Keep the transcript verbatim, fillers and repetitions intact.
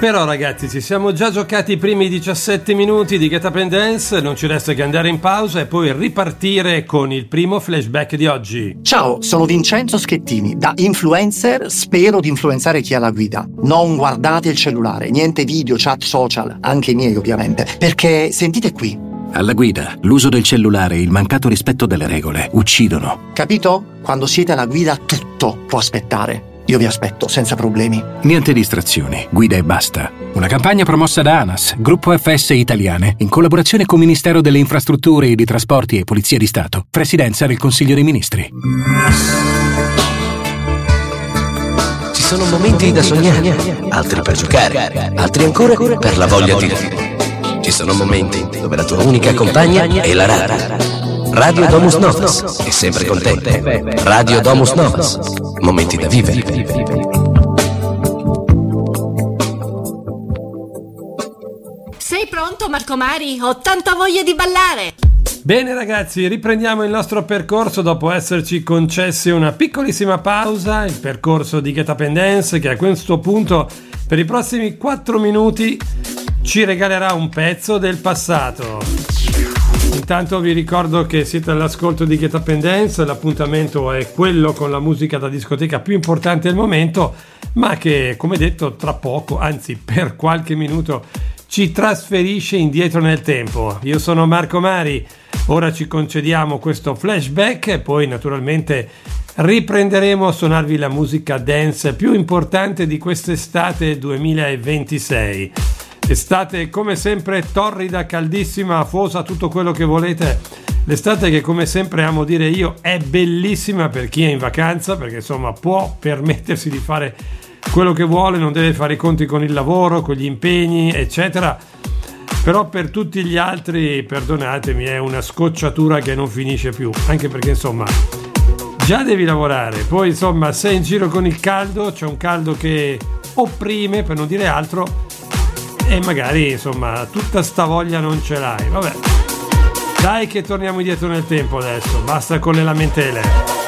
Però ragazzi, ci siamo già giocati i primi diciassette minuti di Get Up and Dance, non ci resta che andare in pausa e poi ripartire con il primo flashback di oggi. Ciao, sono Vincenzo Schettini. Da influencer spero di influenzare chi ha la guida. Non guardate il cellulare, niente video, chat social, anche i miei ovviamente, perché sentite qui. Alla guida, l'uso del cellulare e il mancato rispetto delle regole uccidono. Capito? Quando siete alla guida tutto può aspettare. Io vi aspetto senza problemi. Niente distrazioni, guida e basta. Una campagna promossa da ANAS, Gruppo F S Italiane, in collaborazione con Ministero delle Infrastrutture e dei Trasporti e Polizia di Stato, Presidenza del Consiglio dei Ministri. Ci sono momenti da sognare, altri per giocare, altri ancora per la voglia di vivere. Ci sono momenti dove la tua unica compagna è la radio. Radio Domus Novas è sempre con te. Radio Domus Novas, momenti da vivere. Sei pronto, Marco Mari? Ho tanta voglia di ballare! Bene ragazzi, riprendiamo il nostro percorso dopo esserci concessi una piccolissima pausa, il percorso di Get Up and Dance che a questo punto per i prossimi quattro minuti ci regalerà un pezzo del passato. Intanto vi ricordo che siete all'ascolto di Get Up and Dance, l'appuntamento è quello con la musica da discoteca più importante del momento, ma che come detto tra poco, anzi per qualche minuto, ci trasferisce indietro nel tempo. Io sono Marco Mari, ora ci concediamo questo flashback e poi naturalmente riprenderemo a suonarvi la musica dance più importante di quest'estate duemilaventisei. Estate come sempre torrida, caldissima, afosa, tutto quello che volete. L'estate che come sempre amo dire io è bellissima per chi è in vacanza, perché insomma può permettersi di fare quello che vuole, non deve fare i conti con il lavoro, con gli impegni eccetera. Però per tutti gli altri, perdonatemi, è una scocciatura che non finisce più, anche perché insomma già devi lavorare, poi insomma sei in giro con il caldo, c'è un caldo che opprime per non dire altro e magari insomma tutta sta voglia non ce l'hai. Vabbè, dai che torniamo indietro nel tempo adesso, basta con le lamentele.